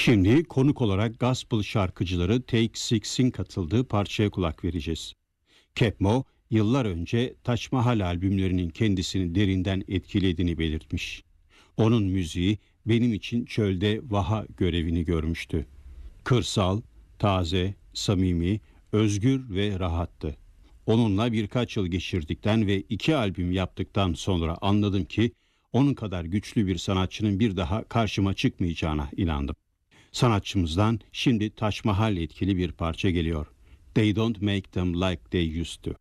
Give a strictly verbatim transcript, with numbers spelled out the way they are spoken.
Şimdi konuk olarak gospel şarkıcıları Take Six'in katıldığı parçaya kulak vereceğiz. Capmo, yıllar önce Taç Mahal albümlerinin kendisini derinden etkilediğini belirtmiş. Onun müziği benim için çölde vaha görevini görmüştü. Kırsal, taze, samimi, özgür ve rahattı. Onunla birkaç yıl geçirdikten ve iki albüm yaptıktan sonra anladım ki onun kadar güçlü bir sanatçının bir daha karşıma çıkmayacağına inandım. Sanatçımızdan şimdi Taç Mahal etkili bir parça geliyor. They don't make them like they used to.